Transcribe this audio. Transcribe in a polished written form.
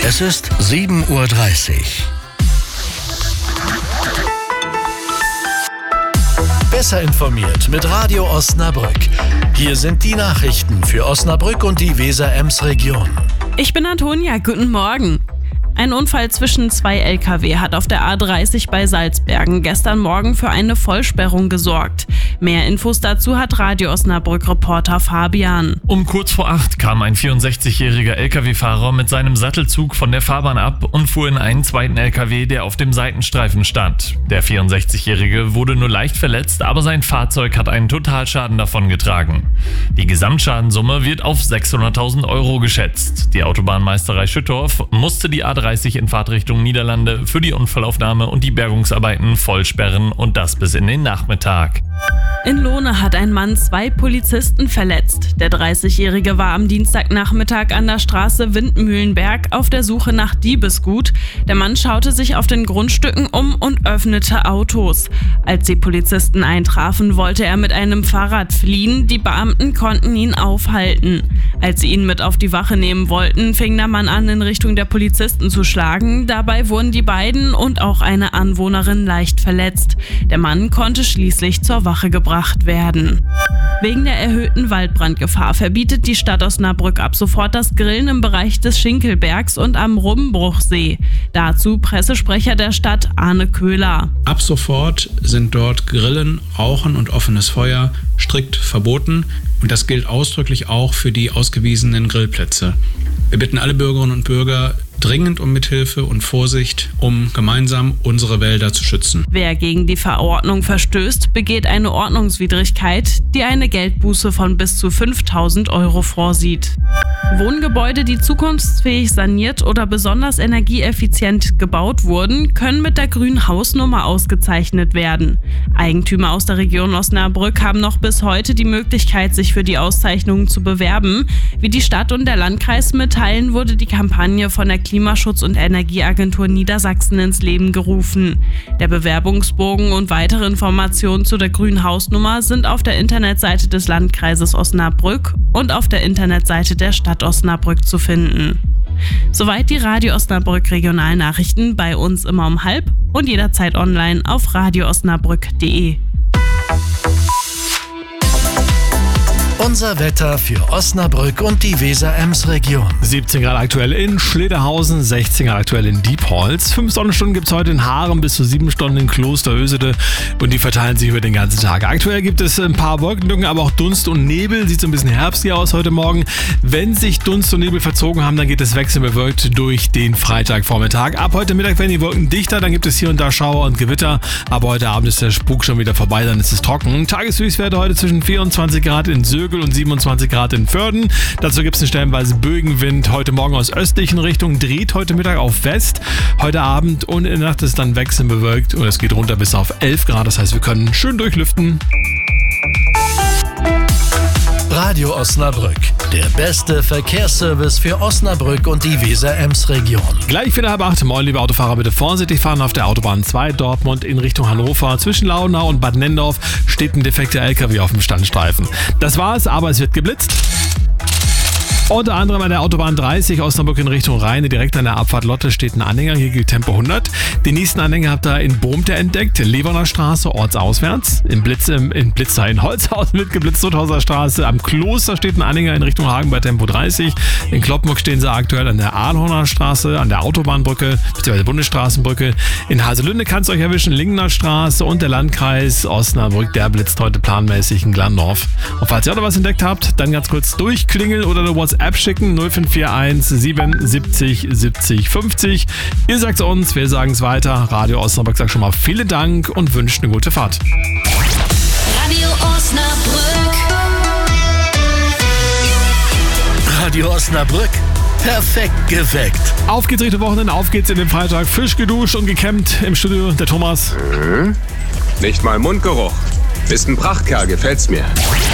Es ist 7:30 Uhr. Besser informiert mit Radio Osnabrück. Hier sind die Nachrichten für Osnabrück und die Weser-Ems-Region. Ich bin Antonia, guten Morgen. Ein Unfall zwischen zwei LKW hat auf der A30 bei Salzbergen gestern Morgen für eine Vollsperrung gesorgt. Mehr Infos dazu hat Radio Osnabrück-Reporter Fabian. Um kurz vor 8 kam ein 64-jähriger LKW-Fahrer mit seinem Sattelzug von der Fahrbahn ab und fuhr in einen zweiten LKW, der auf dem Seitenstreifen stand. Der 64-jährige wurde nur leicht verletzt, aber sein Fahrzeug hat einen Totalschaden davongetragen. Die Gesamtschadenssumme wird auf 600.000 Euro geschätzt. Die Autobahnmeisterei Schüttorf musste die A30 in Fahrtrichtung Niederlande für die Unfallaufnahme und die Bergungsarbeiten vollsperren und das bis in den Nachmittag. In Lohne hat ein Mann 2 Polizisten verletzt. Der 30-Jährige war am Dienstagnachmittag an der Straße Windmühlenberg auf der Suche nach Diebesgut. Der Mann schaute sich auf den Grundstücken um und öffnete Autos. Als die Polizisten eintrafen, wollte er mit einem Fahrrad fliehen. Die Beamten konnten ihn aufhalten. Als sie ihn mit auf die Wache nehmen wollten, fing der Mann an, in Richtung der Polizisten zu schlagen. Dabei wurden die beiden und auch eine Anwohnerin leicht verletzt. Der Mann konnte schließlich zur Wache gebracht werden. Wegen der erhöhten Waldbrandgefahr verbietet die Stadt Osnabrück ab sofort das Grillen im Bereich des Schinkelbergs und am Rummbruchsee. Dazu Pressesprecher der Stadt Arne Köhler. Ab sofort sind dort Grillen, Rauchen und offenes Feuer strikt verboten und das gilt ausdrücklich auch für die ausgewiesenen Grillplätze. Wir bitten alle Bürgerinnen und Bürger dringend um Mithilfe und Vorsicht, um gemeinsam unsere Wälder zu schützen. Wer gegen die Verordnung verstößt, begeht eine Ordnungswidrigkeit, die eine Geldbuße von bis zu 5.000 Euro vorsieht. Wohngebäude, die zukunftsfähig saniert oder besonders energieeffizient gebaut wurden, können mit der grünen Hausnummer ausgezeichnet werden. Eigentümer aus der Region Osnabrück haben noch bis heute die Möglichkeit, sich für die Auszeichnungen zu bewerben. Wie die Stadt und der Landkreis mitteilen, wurde die Kampagne von der Klimaschutz- und Energieagentur Niedersachsen ins Leben gerufen. Der Bewerbungsbogen und weitere Informationen zu der grünen Hausnummer sind auf der Internetseite des Landkreises Osnabrück und auf der Internetseite der Stadt Osnabrück zu finden. Soweit die Radio Osnabrück Regionalnachrichten, bei uns immer um 12:30 und jederzeit online auf radioosnabrück.de. Unser Wetter für Osnabrück und die Weser-Ems-Region. 17 Grad aktuell in Schlederhausen, 16 Grad aktuell in Diepholz. 5 Sonnenstunden gibt es heute in Haaren, bis zu 7 Stunden in Klosterösede und die verteilen sich über den ganzen Tag. Aktuell gibt es ein paar Wolkenlücken, aber auch Dunst und Nebel. Sieht so ein bisschen herbstlich aus heute Morgen. Wenn sich Dunst und Nebel verzogen haben, dann geht es wechselbewölkt durch den Freitagvormittag. Ab heute Mittag werden die Wolken dichter, dann gibt es hier und da Schauer und Gewitter. Aber heute Abend ist der Spuk schon wieder vorbei, dann ist es trocken. Tageshöchstwerte heute zwischen 24 Grad in Sögel und 27 Grad in Vörden. Dazu gibt es einen stellenweise Bögenwind. Heute Morgen aus östlichen Richtungen, dreht heute Mittag auf West. Heute Abend und in der Nacht ist dann wechselnd bewölkt und es geht runter bis auf 11 Grad. Das heißt, wir können schön durchlüften. Radio Osnabrück, der beste Verkehrsservice für Osnabrück und die Weser-Ems-Region. Gleich wieder 7:30. Moin, liebe Autofahrer, bitte vorsichtig fahren auf der Autobahn 2 Dortmund in Richtung Hannover. Zwischen Launau und Bad Nendorf steht ein defekter LKW auf dem Standstreifen. Das war's, aber es wird geblitzt. Unter anderem an der Autobahn 30 Osnabrück in Richtung Rheine, direkt an der Abfahrt Lotte steht ein Anhänger, hier gilt Tempo 100. Den nächsten Anhänger habt ihr in Bohmter entdeckt, Leverner Straße, ortsauswärts. In Holzhausen wird geblitzt, Sutthauser Straße. Am Kloster steht ein Anhänger in Richtung Hagen bei Tempo 30. In Kloppenburg stehen sie aktuell an der Ahlhorner Straße, an der Autobahnbrücke, bzw. Bundesstraßenbrücke. In Haselünde kann es euch erwischen, Lingener Straße und der Landkreis Osnabrück, der blitzt heute planmäßig in Glandorf. Und falls ihr auch noch was entdeckt habt, dann ganz kurz durchklingeln oder eine WhatsApp schicken, 0541 77 70 50. Ihr sagt es uns, wir sagen es weiter. Radio Osnabrück sagt schon mal vielen Dank und wünscht eine gute Fahrt. Radio Osnabrück. Radio Osnabrück, perfekt geweckt. Auf geht's Richtung Wochenende, auf geht's in den Freitag. Frisch geduscht und gekämmt im Studio, der Thomas. Nicht mal Mundgeruch. Bist ein Prachtkerl, gefällt's mir.